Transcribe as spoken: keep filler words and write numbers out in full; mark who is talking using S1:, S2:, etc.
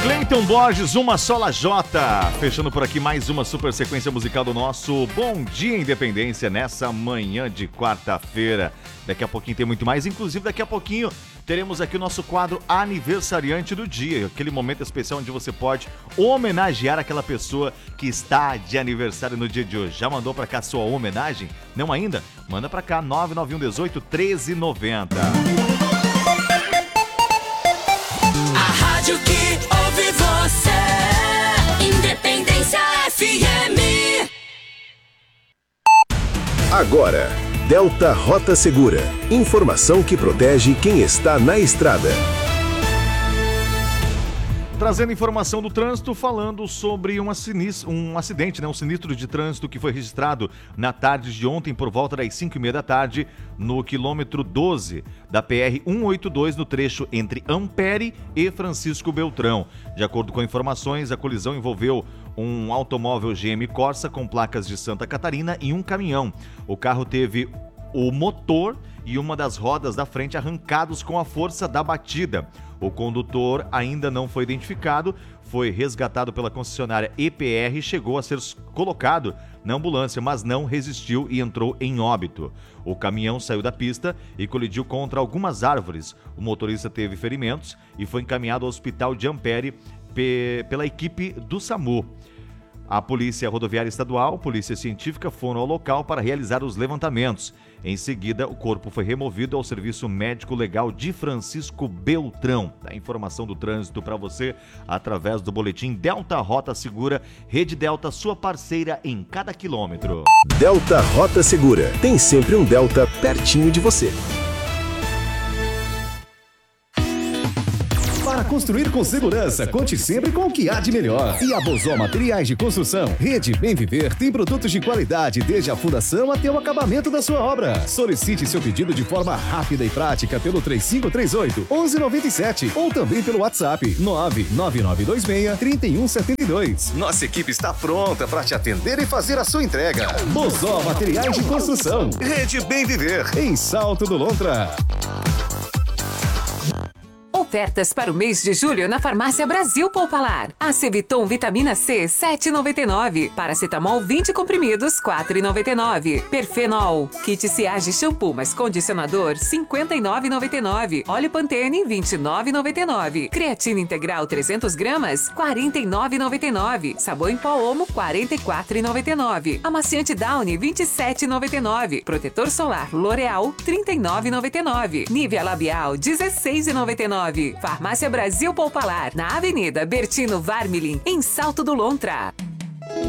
S1: Cleiton Borges, uma só lajota. Fechando por aqui mais uma super sequência musical do nosso Bom Dia Independência nessa manhã de quarta-feira. Daqui a pouquinho tem muito mais, inclusive daqui a pouquinho teremos aqui o nosso quadro Aniversariante do Dia, aquele momento especial onde você pode homenagear aquela pessoa que está de aniversário no dia de hoje. Já mandou pra cá sua homenagem? Não ainda? Manda pra cá, nove nove um um oito, um três nove zero.
S2: A rádio que ouve você, Independência F M.
S3: Agora, Delta Rota Segura. Informação que protege quem está na estrada.
S1: Trazendo informação do trânsito, falando sobre um, sinis- um acidente, né? um sinistro de trânsito que foi registrado na tarde de ontem por volta das cinco e meia da tarde no quilômetro doze da P R cento e oitenta e dois, no trecho entre Ampere e Francisco Beltrão. De acordo com informações, a colisão envolveu um automóvel G M Corsa com placas de Santa Catarina e um caminhão. O carro teve o motor e uma das rodas da frente arrancados com a força da batida. O condutor ainda não foi identificado, foi resgatado pela concessionária E P R e chegou a ser colocado na ambulância, mas não resistiu e entrou em óbito. O caminhão saiu da pista e colidiu contra algumas árvores. O motorista teve ferimentos e foi encaminhado ao hospital de Ampere pe- pela equipe do SAMU. A Polícia Rodoviária Estadual, Polícia Científica foram ao local para realizar os levantamentos. Em seguida, o corpo foi removido ao Serviço Médico Legal de Francisco Beltrão. A informação do trânsito para você através do boletim Delta Rota Segura, Rede Delta, sua parceira em cada quilômetro.
S3: Delta Rota Segura. Tem sempre um Delta pertinho de você.
S4: Para construir com segurança, conte sempre com o que há de melhor. E a Bozó Materiais de Construção, Rede Bem Viver, tem produtos de qualidade desde a fundação até o acabamento da sua obra. Solicite seu pedido de forma rápida e prática pelo três cinco três oito, um um nove sete ou também pelo WhatsApp nove nove nove dois seis, três um sete dois. Nossa equipe está pronta para te atender e fazer a sua entrega. Bozó Materiais de Construção, Rede Bem Viver, em Salto do Lontra.
S5: Ofertas para o mês de julho na Farmácia Brasil Poupalar. Aceviton Vitamina C, sete reais e noventa e nove centavos. Paracetamol vinte comprimidos, quatro reais e noventa e nove centavos. Perfenol. Kit Ciage Shampoo mais condicionador, cinquenta e nove reais e noventa e nove centavos. Óleo Pantene, vinte e nove reais e noventa e nove centavos. Creatina Integral trezentas gramas, quarenta e nove reais e noventa e nove centavos. Sabão em pó Omo, quarenta e quatro reais e noventa e nove centavos. Amaciante Downy, vinte e sete reais e noventa e nove centavos. Protetor solar L'Oreal, trinta e nove reais e noventa e nove centavos. Nivea Labial, dezesseis reais e noventa e nove centavos. Farmácia Brasil Poupalar, na Avenida Bertino Varmilin, em Salto do Lontra.